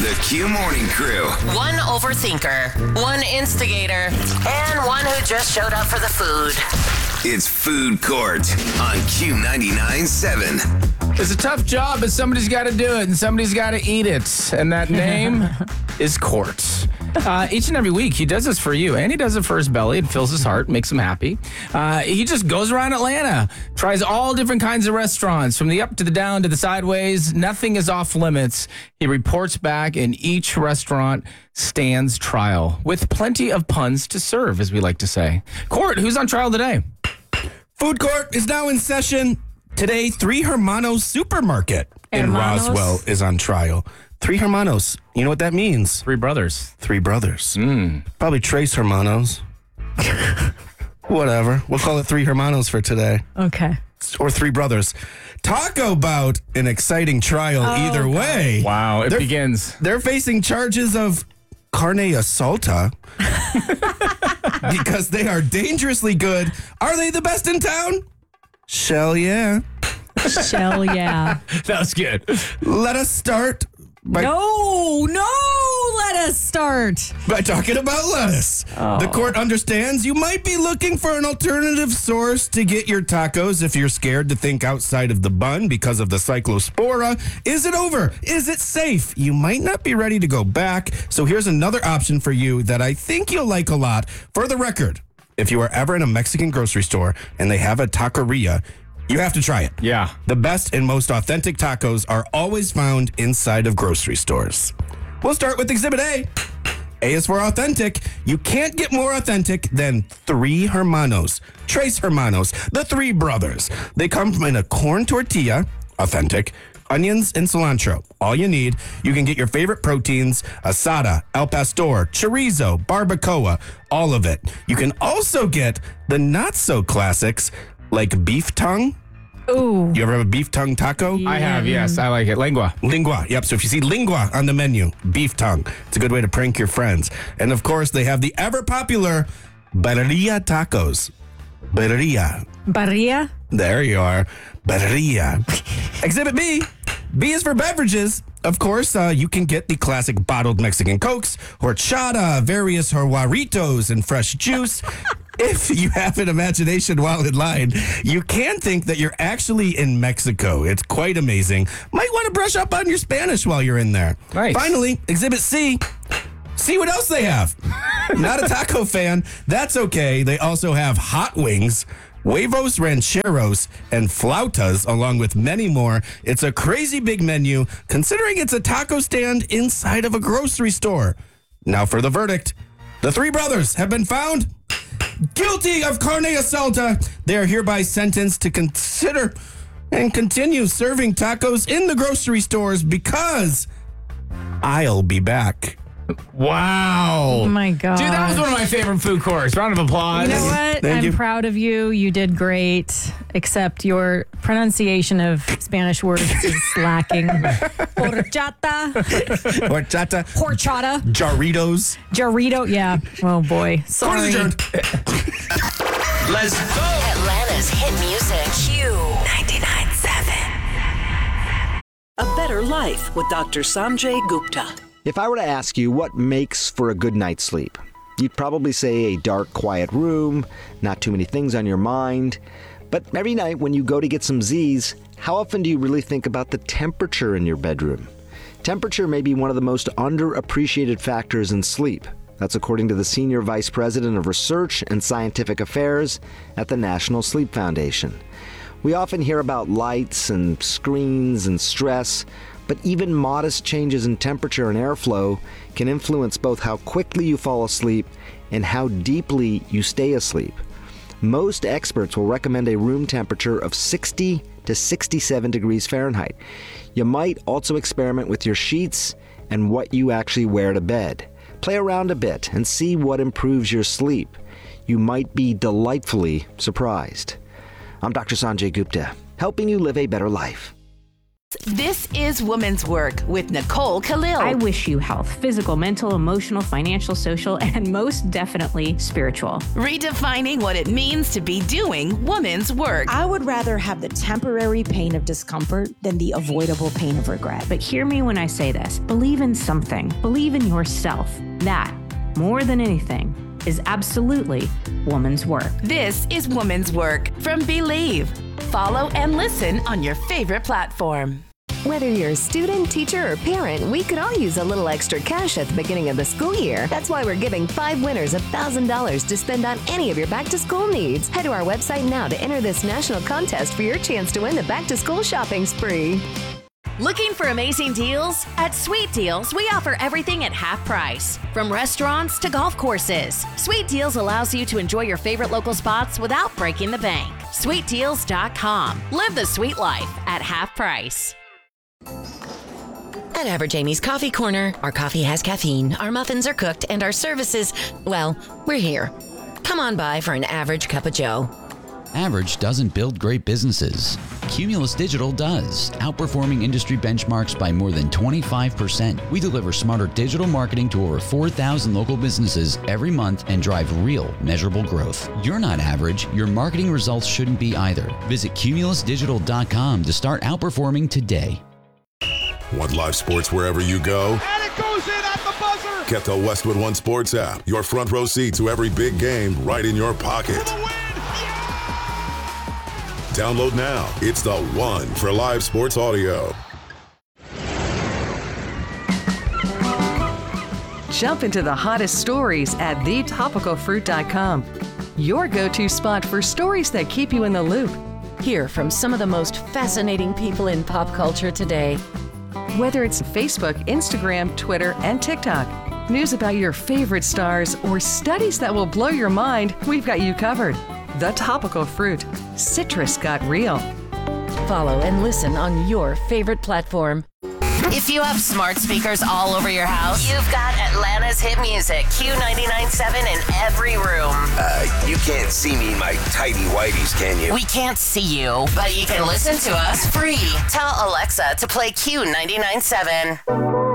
The Q Morning Crew. One overthinker, one instigator, and one who just showed up for the food. It's Food Court on Q99.7. It's a tough job, but somebody's got to do it, and somebody's got to eat it. And that name is Court. Each and every week, he does this for you, and he does it for his belly. It fills his heart, makes him happy. He just goes around Atlanta, tries all different kinds of restaurants, from the up to the down to the sideways. Nothing is off limits. He reports back, and each restaurant stands trial, with plenty of puns to serve, as we like to say. Court, who's on trial today? Food Court is now in session. Today, Three Hermanos Supermarket in Roswell is on trial. Three Hermanos. You know what that means? Three brothers. Three brothers. Probably Tres Hermanos. Whatever. We'll call it Three Hermanos for today. Okay. Or Three Brothers. Talk about an exciting trial either way. Wow, it begins. They're facing charges of carne assaulta because they are dangerously good. Are they the best in town? Shell yeah. Shell, yeah. That was good. Let us start by Let us start. by talking about lettuce. The court understands you might be looking for an alternative source to get your tacos if you're scared to think outside of the bun because of the cyclospora. Is it over? Is it safe? You might not be ready to go back. So here's another option for you that I think you'll like a lot. For the record, if you are ever in a Mexican grocery store and they have a taqueria, you have to try it. Yeah. The best and most authentic tacos are always found inside of grocery stores. We'll start with Exhibit A. A is for authentic. You can't get more authentic than Three Hermanos. Tres Hermanos, the three brothers. They come in a corn tortilla, authentic, onions, and cilantro. All you need. You can get your favorite proteins, asada, al pastor, chorizo, barbacoa, all of it. You can also get the not-so classics like beef tongue. Ooh. You ever have a beef tongue taco? I have, yes. I like it. Lengua. Lingua. Yep. So if you see lingua on the menu, beef tongue, it's a good way to prank your friends. And of course, they have the ever popular birria tacos. Birria. Barria? There you are. Birria. Exhibit B. B is for beverages. Of course, you can get the classic bottled Mexican Cokes, horchata, various Juaritos, and fresh juice. If you have an imagination while in line, you can think that you're actually in Mexico. It's quite amazing. Might want to brush up on your Spanish while you're in there. Nice. Finally, Exhibit C. See what else they have. Not a taco fan. That's okay. They also have hot wings, huevos rancheros, and flautas, along with many more. It's a crazy big menu, considering it's a taco stand inside of a grocery store. Now for the verdict. The three brothers have been found guilty of carne assaulta. They are hereby sentenced to consider and continue serving tacos in the grocery stores because I'll be back. Wow. Oh, my God. Dude, that was one of my favorite food courts. Round of applause. You know what? Thank you. I'm proud of you. You did great, except your pronunciation of Spanish words is lacking. Horchata. Horchata. Horchata. Jarritos. Jarrito. Yeah. Oh, boy. Court is Sorry. adjourned. Let's go. Atlanta's hit music. Q99.7. A Better Life with Dr. Sanjay Gupta. If I were to ask you what makes for a good night's sleep, you'd probably say a dark, quiet room, not too many things on your mind. But every night when you go to get some Z's, how often do you really think about the temperature in your bedroom? Temperature may be one of the most underappreciated factors in sleep. That's according to the Senior Vice President of Research and Scientific Affairs at the National Sleep Foundation. We often hear about lights and screens and stress, but even modest changes in temperature and airflow can influence both how quickly you fall asleep and how deeply you stay asleep. Most experts will recommend a room temperature of 60 to 67 degrees Fahrenheit. You might also experiment with your sheets and what you actually wear to bed. Play around a bit and see what improves your sleep. You might be delightfully surprised. I'm Dr. Sanjay Gupta, helping you live a better life. This is Woman's Work with Nicole Khalil. I wish you health, physical, mental, emotional, financial, social, and most definitely spiritual. Redefining what it means to be doing woman's work. I would rather have the temporary pain of discomfort than the avoidable pain of regret. But hear me when I say this. Believe in something. Believe in yourself. That, more than anything, is absolutely woman's work. This is Woman's Work from Believe. Follow and listen on your favorite platform. Whether you're a student, teacher, or parent, we could all use a little extra cash at the beginning of the school year. That's why we're giving 5 winners $1,000 to spend on any of your back-to-school needs. Head to our website now to enter this national contest for your chance to win the back-to-school shopping spree. Looking for amazing deals? At Sweet Deals, we offer everything at half price. From restaurants to golf courses, Sweet Deals allows you to enjoy your favorite local spots without breaking the bank. SweetDeals.com. Live the sweet life at half price. At Average Amy's Coffee Corner, our coffee has caffeine, our muffins are cooked, and our services, well, we're here. Come on by for an average cup of joe. Average doesn't build great businesses. Cumulus Digital does, outperforming industry benchmarks by more than 25%. We deliver smarter digital marketing to over 4,000 local businesses every month and drive real, measurable growth. You're not average. Your marketing results shouldn't be either. Visit cumulusdigital.com to start outperforming today. Want live sports wherever you go? And it goes in at the buzzer! Get the Westwood One Sports app. Your front row seat to every big game right in your pocket. Download now. It's the one for live sports audio. Jump into the hottest stories at thetopicalfruit.com. Your go-to spot for stories that keep you in the loop. Hear from some of the most fascinating people in pop culture today. Whether it's Facebook, Instagram, Twitter, and TikTok, news about your favorite stars, or studies that will blow your mind, we've got you covered. The Topical Fruit. Citrus got real. Follow and listen on your favorite platform. If you have smart speakers all over your house, you've got Atlanta's hit music, Q99.7 in every room. You can't see me in my tidy whities, can you? We can't see you, but you can listen to us free. Tell Alexa to play Q99.7.